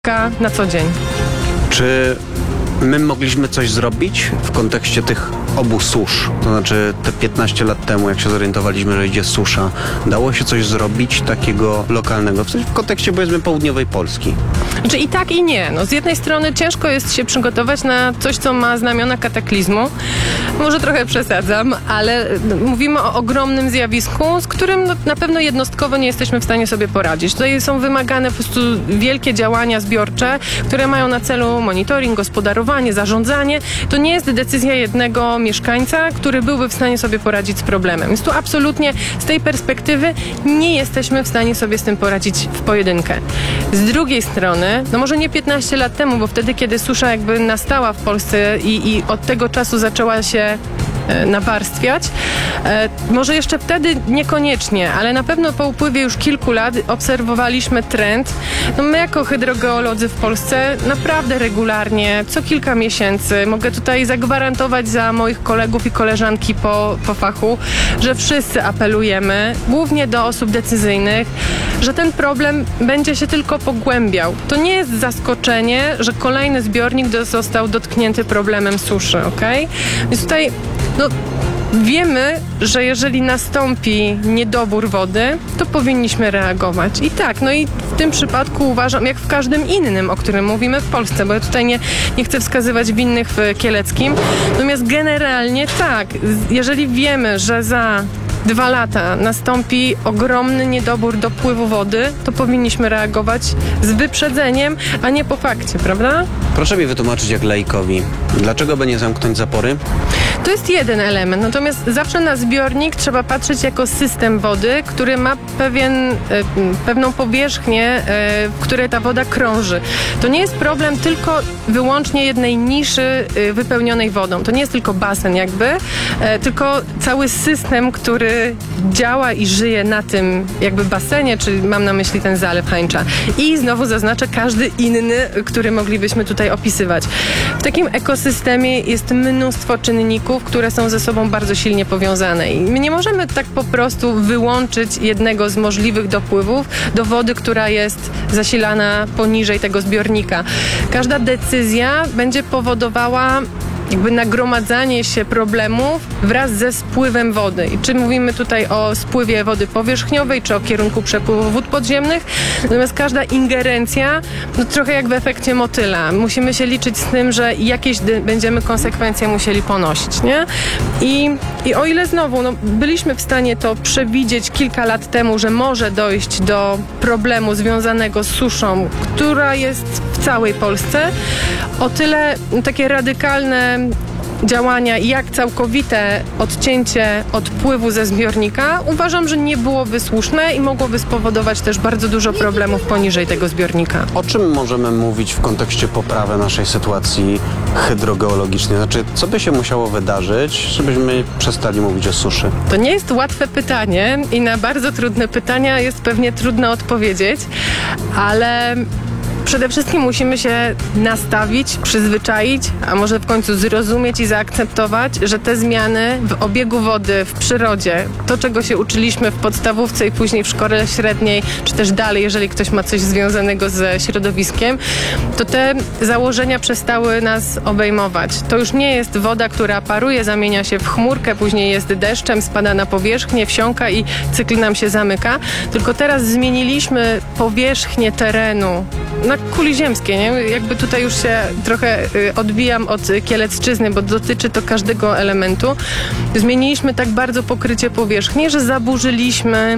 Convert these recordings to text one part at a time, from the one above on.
na co dzień. Czy my mogliśmy coś zrobić w kontekście tych obu susz? To znaczy te 15 lat temu, jak się zorientowaliśmy, że idzie susza, dało się coś zrobić takiego lokalnego, w kontekście powiedzmy południowej Polski? Znaczy i tak i nie. No, z jednej strony ciężko jest się przygotować na coś, co ma znamiona kataklizmu. Może trochę przesadzam, ale mówimy o ogromnym zjawisku, z którym na pewno jednostkowo nie jesteśmy w stanie sobie poradzić. Tutaj są wymagane po prostu wielkie działania zbiorcze, które mają na celu monitoring, gospodarowanie, zarządzanie. To nie jest decyzja jednego mieszkańca, który byłby w stanie sobie poradzić z problemem. Więc tu absolutnie z tej perspektywy nie jesteśmy w stanie sobie z tym poradzić w pojedynkę. Z drugiej strony, no może nie 15 lat temu, bo wtedy, kiedy susza jakby nastała w Polsce i od tego czasu zaczęła się nawarstwiać. Może jeszcze wtedy niekoniecznie, ale na pewno po upływie już kilku lat obserwowaliśmy trend. No my jako hydrogeolodzy w Polsce naprawdę regularnie, co kilka miesięcy, mogę tutaj zagwarantować za moich kolegów i koleżanki po fachu, że wszyscy apelujemy, głównie do osób decyzyjnych, że ten problem będzie się tylko pogłębiał. To nie jest zaskoczenie, że kolejny zbiornik został dotknięty problemem suszy, okej? Więc tutaj wiemy, że jeżeli nastąpi niedobór wody, to powinniśmy reagować. I tak, no i w tym przypadku uważam, jak w każdym innym, o którym mówimy w Polsce, bo ja tutaj nie chcę wskazywać winnych w Kieleckim. Natomiast generalnie tak, jeżeli wiemy, że za 2 lata nastąpi ogromny niedobór dopływu wody, to powinniśmy reagować z wyprzedzeniem, a nie po fakcie, prawda? Proszę mi wytłumaczyć jak laikowi, dlaczego by nie zamknąć zapory? To jest jeden element, natomiast zawsze na zbiornik trzeba patrzeć jako system wody, który ma pewną powierzchnię, w której ta woda krąży. To nie jest problem tylko wyłącznie jednej niszy wypełnionej wodą. To nie jest tylko basen jakby, tylko cały system, który działa i żyje na tym jakby basenie, czyli mam na myśli ten zalew Hańcza. I znowu zaznaczę każdy inny, który moglibyśmy tutaj opisywać. W takim ekosystemie jest mnóstwo czynników, które są ze sobą bardzo silnie powiązane. I my nie możemy tak po prostu wyłączyć jednego z możliwych dopływów do wody, która jest zasilana poniżej tego zbiornika. Każda decyzja będzie powodowała jakby nagromadzanie się problemów wraz ze spływem wody. I czy mówimy tutaj o spływie wody powierzchniowej, czy o kierunku przepływu wód podziemnych. Natomiast każda ingerencja, trochę jak w efekcie motyla. Musimy się liczyć z tym, że jakieś będziemy konsekwencje musieli ponosić, nie? I o ile znowu, byliśmy w stanie to przewidzieć kilka lat temu, że może dojść do problemu związanego z suszą, która jest w całej Polsce, o tyle takie radykalne działania, jak całkowite odcięcie odpływu ze zbiornika, uważam, że nie byłoby słuszne i mogłoby spowodować też bardzo dużo problemów poniżej tego zbiornika. O czym możemy mówić w kontekście poprawy naszej sytuacji hydrogeologicznej? Znaczy, co by się musiało wydarzyć, żebyśmy przestali mówić o suszy? To nie jest łatwe pytanie i na bardzo trudne pytania jest pewnie trudno odpowiedzieć, ale przede wszystkim musimy się nastawić, przyzwyczaić, a może w końcu zrozumieć i zaakceptować, że te zmiany w obiegu wody, w przyrodzie, to czego się uczyliśmy w podstawówce i później w szkole średniej, czy też dalej, jeżeli ktoś ma coś związanego ze środowiskiem, to te założenia przestały nas obejmować. To już nie jest woda, która paruje, zamienia się w chmurkę, później jest deszczem, spada na powierzchnię, wsiąka i cykl nam się zamyka, tylko teraz zmieniliśmy powierzchnię terenu na kuli ziemskiej, nie? Jakby tutaj już się trochę odbijam od Kielecczyzny, bo dotyczy to każdego elementu. Zmieniliśmy tak bardzo pokrycie powierzchni, że zaburzyliśmy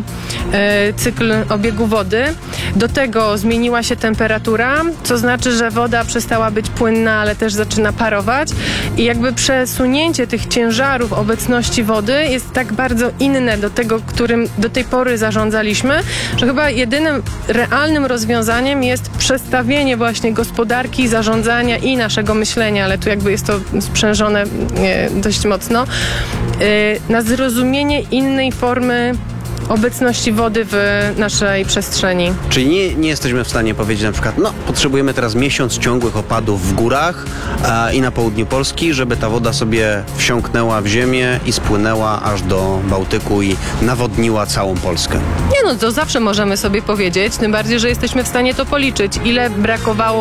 cykl obiegu wody. Do tego zmieniła się temperatura, co znaczy, że woda przestała być płynna, ale też zaczyna parować i jakby przesunięcie tych ciężarów obecności wody jest tak bardzo inne do tego, którym do tej pory zarządzaliśmy, że chyba jedynym realnym rozwiązaniem jest przestawienie właśnie gospodarki, zarządzania i naszego myślenia, ale tu jakby jest to sprzężone dość mocno, na zrozumienie innej formy obecności wody w naszej przestrzeni. Czyli nie jesteśmy w stanie powiedzieć na przykład, no potrzebujemy teraz miesiąc ciągłych opadów w górach i na południu Polski, żeby ta woda sobie wsiąknęła w ziemię i spłynęła aż do Bałtyku i nawodniła całą Polskę. Nie no, to zawsze możemy sobie powiedzieć, tym bardziej, że jesteśmy w stanie to policzyć, ile brakowało